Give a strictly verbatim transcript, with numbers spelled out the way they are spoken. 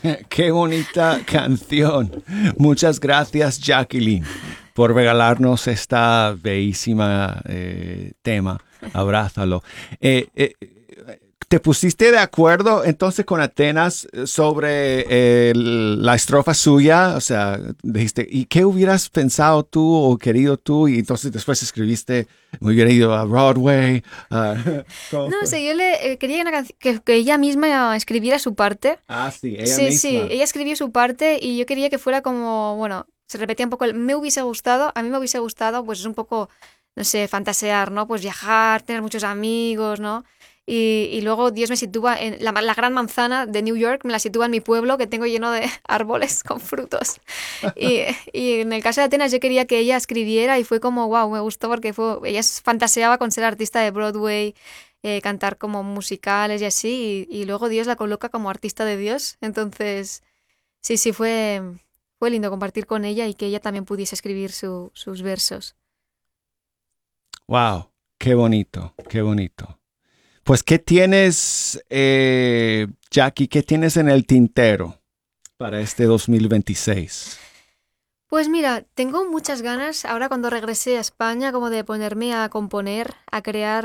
Qué bonita canción. Muchas gracias, Jacqueline, por regalarnos esta bellísima eh, tema. Abrázalo. Eh, eh, ¿Te pusiste de acuerdo entonces con Atenas sobre eh, la estrofa suya? O sea, dijiste, ¿y qué hubieras pensado tú o querido tú? Y entonces después escribiste, me hubiera ido a Broadway. Uh, ¿Cómo No fue? sé, yo le eh, quería una canci- que, que ella misma escribiera su parte. Ah, sí, ella Sí, sí, misma. ella escribió su parte y yo quería que fuera como, bueno, se repetía un poco, el- me hubiese gustado, a mí me hubiese gustado, pues es un poco, no sé, fantasear, ¿no? Pues viajar, tener muchos amigos, ¿no? Y, y luego Dios me sitúa en la, la gran manzana de New York, me la sitúa en mi pueblo que tengo lleno de árboles con frutos. Y, y en el caso de Atenas yo quería que ella escribiera y fue como, wow, me gustó porque fue, ella s- fantaseaba con ser artista de Broadway, eh, cantar como musicales y así, y, y luego Dios la coloca como artista de Dios. Entonces, sí, sí, fue, fue lindo compartir con ella y que ella también pudiese escribir su- sus versos. Wow, qué bonito, qué bonito. Pues, ¿qué tienes, eh, Jackie, qué tienes en el tintero para este dos mil veintiséis? Pues mira, tengo muchas ganas ahora cuando regresé a España como de ponerme a componer, a crear